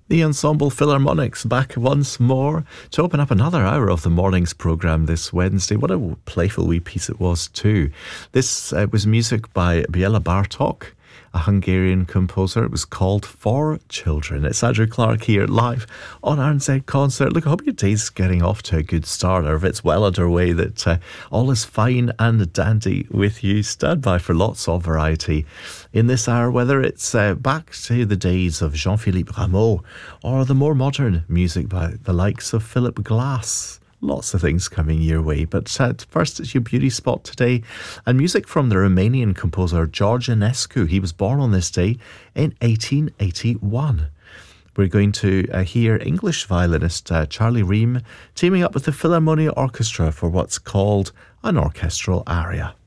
The Ensemble Philharmonics back once more to open up another hour of the morning's programme this Wednesday. What a playful wee piece it was too. This was music by Béla Bartók, a Hungarian composer. It was called For Children. It's Andrew Clark here live on RNZ Concert. Look, I hope your day's getting off to a good start, or if it's well underway, that all is fine and dandy with you. Stand by for lots of variety in this hour, whether it's back to the days of Jean-Philippe Rameau or the more modern music by the likes of Philip Glass. Lots of things coming your way, but first it's your beauty spot today, and music from the Romanian composer George Enescu. He was born on this day in 1881. We're going to hear English violinist Charlie Ream teaming up with the Philharmonia Orchestra for what's called an orchestral aria.